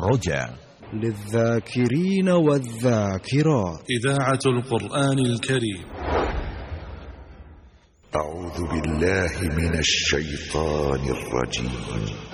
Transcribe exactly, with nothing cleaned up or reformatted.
الرجاء للذاكرين والذاكرات. إذاعة القرآن الكريم. أعوذ بالله من الشيطان الرجيم.